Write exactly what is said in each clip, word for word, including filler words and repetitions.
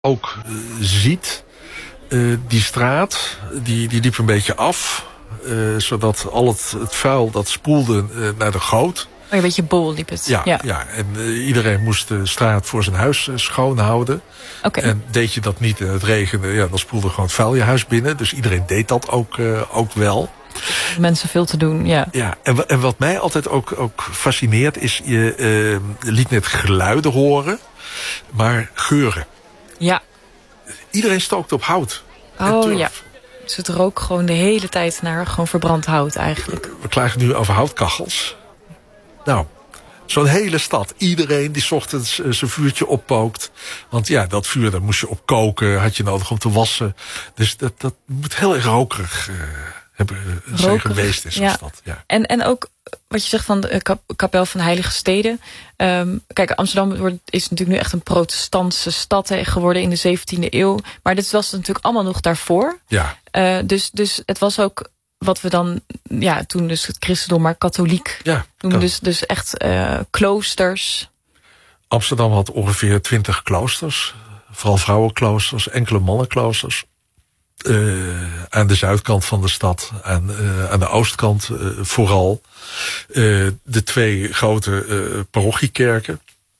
ook uh, ziet, uh, die straat, die, die liep een beetje af. Uh, zodat al het, het vuil dat spoelde uh, naar de goot. Oh, een beetje bol liep het. Ja, ja. ja. en uh, iedereen moest de straat voor zijn huis uh, schoon houden. Okay. En deed je dat niet en het regende, ja, dan spoelde gewoon het vuil je huis binnen. Dus iedereen deed dat ook, uh, ook wel. Mensen veel te doen, ja. Ja, en, en wat mij altijd ook, ook fascineert is, je uh, liet net geluiden horen, maar geuren. Ja. Iedereen stookte op hout. Oh ja. Dus het rook gewoon de hele tijd naar gewoon verbrand hout eigenlijk. We klagen nu over houtkachels. Nou, zo'n hele stad. Iedereen die 's ochtends uh, zijn vuurtje oppookt. Want ja, dat vuur, daar moest je op koken. Had je nodig om te wassen. Dus dat, dat moet heel erg rokerig uh, hebben uh, zijn geweest in zo'n ja. stad. Ja. En, en ook wat je zegt van de kap, kapel van de Heilige Steden. Um, kijk, Amsterdam wordt, is natuurlijk nu echt een protestantse stad he, geworden in de zeventiende eeuw. Maar dit was natuurlijk allemaal nog daarvoor. Ja. Uh, dus, dus het was ook wat we dan, ja, toen dus het christendom maar katholiek ja, noemen. Dus, dus echt uh, kloosters. Amsterdam had ongeveer twintig kloosters. Vooral vrouwenkloosters, enkele mannenkloosters. Uh, aan de zuidkant van de stad, aan, uh, aan de oostkant uh, vooral. Uh, de twee grote uh, parochiekerken.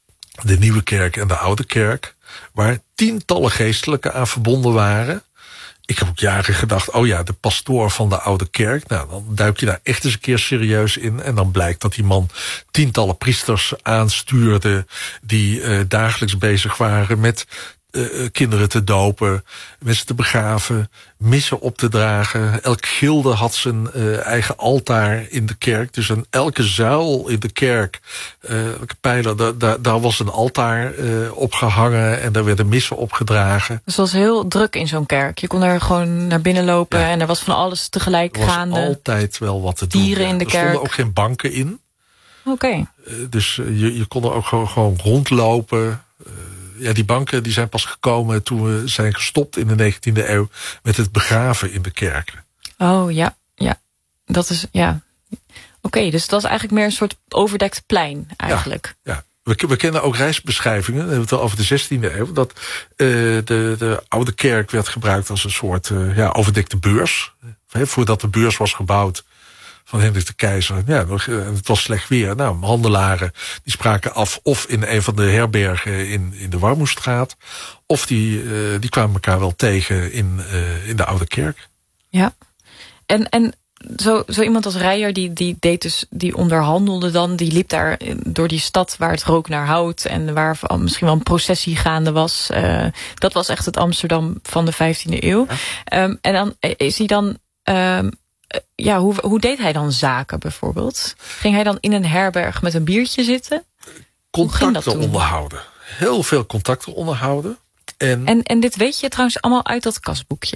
De Nieuwe Kerk en de Oude Kerk. Waar tientallen geestelijken aan verbonden waren. Ik heb ook jaren gedacht, oh ja, de pastoor van de Oude Kerk. Nou, dan duik je daar echt eens een keer serieus in. En dan blijkt dat die man tientallen priesters aanstuurde. Die uh, dagelijks bezig waren met Uh, kinderen te dopen, mensen te begraven, missen op te dragen. Elk gilde had zijn uh, eigen altaar in de kerk. Dus aan elke zuil in de kerk, uh, elke pijler, daar, daar, daar was een altaar uh, opgehangen en daar werden missen opgedragen. Dus het was heel druk in zo'n kerk. Je kon er gewoon naar binnen lopen ja. en er was van alles tegelijk er was gaande. altijd wel wat te doen. Dieren in de er kerk. Er stonden ook geen banken in. Oké. Okay. Uh, dus uh, je, je kon er ook gewoon, gewoon rondlopen. Uh, Ja, die banken die zijn pas gekomen toen we zijn gestopt in de negentiende eeuw met het begraven in de kerken. Oh ja, ja. Dat is, ja. Oké, okay, dus het was eigenlijk meer een soort overdekt plein eigenlijk. Ja, ja. We, we kennen ook reisbeschrijvingen, we hebben het al over de zestiende eeuw, dat uh, de, de oude kerk werd gebruikt als een soort uh, ja, overdekte beurs. He, voordat de beurs was gebouwd van Hendrik de Keizer. Ja, het was slecht weer. Nou, handelaren die spraken af of in een van de herbergen in, in de Warmoestraat, of die, uh, die kwamen elkaar wel tegen in, uh, in de Oude Kerk. Ja, en, en zo, zo iemand als Reijer, die, die deed dus, die onderhandelde dan, die liep daar door die stad waar het rook naar hout en waar misschien wel een processie gaande was. Uh, dat was echt het Amsterdam van de vijftiende eeuw. Ja. Um, en dan is hij dan Um, Ja, hoe, hoe deed hij dan zaken bijvoorbeeld? Ging hij dan in een herberg met een biertje zitten? Contacten onderhouden. Heel veel contacten onderhouden. En, en, en dit weet je trouwens allemaal uit dat kasboekje?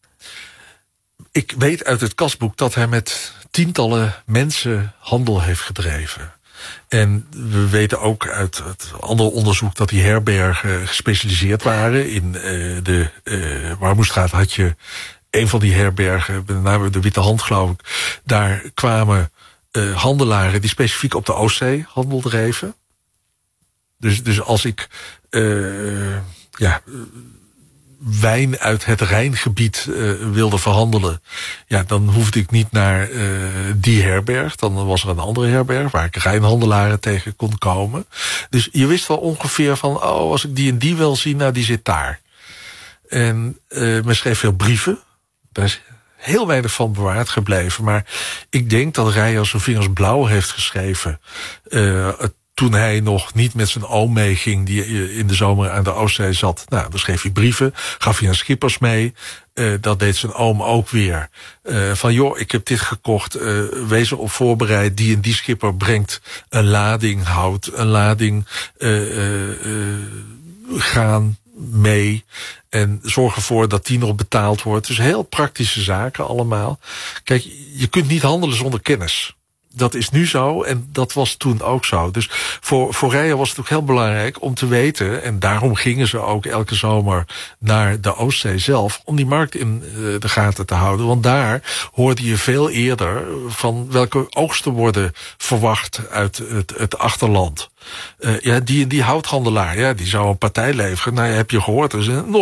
Ik weet uit het kasboek dat hij met tientallen mensen handel heeft gedreven. En we weten ook uit het andere onderzoek dat die herbergen gespecialiseerd waren. In uh, de uh, Warmoestraat had je een van die herbergen, met name de Witte Hand geloof ik. Daar kwamen uh, handelaren die specifiek op de Oostzee handel dreven. Dus, dus als ik uh, ja, wijn uit het Rijngebied uh, wilde verhandelen, ja, dan hoefde ik niet naar uh, die herberg. Dan was er een andere herberg waar ik Rijnhandelaren tegen kon komen. Dus je wist wel ongeveer van, oh, als ik die en die wil zien, nou, die zit daar. En uh, men schreef veel brieven. Daar is heel weinig van bewaard gebleven. Maar ik denk dat Reijer zijn vingers blauw heeft geschreven. Uh, toen hij nog niet met zijn oom meeging, die in de zomer aan de Oostzee zat. Nou, dan schreef hij brieven, gaf hij aan schippers mee. Uh, dat deed zijn oom ook weer. Uh, van joh, ik heb dit gekocht. Uh, wees erop voorbereid. Die en die schipper brengt een lading hout, een lading uh, uh, uh, graan mee. En zorg ervoor dat die nog betaald wordt. Dus heel praktische zaken allemaal. Kijk, je kunt niet handelen zonder kennis. dat is nu zo en dat was toen ook zo. Dus voor, voor Reijer was het ook heel belangrijk om te weten, en daarom gingen ze ook elke zomer naar de Oostzee zelf, om die markt in de gaten te houden. Want daar hoorde je veel eerder van welke oogsten worden verwacht uit het, het achterland. Uh, ja, die, die houthandelaar, ja, die zou een partij leveren. Nou, ja, heb je gehoord, er is een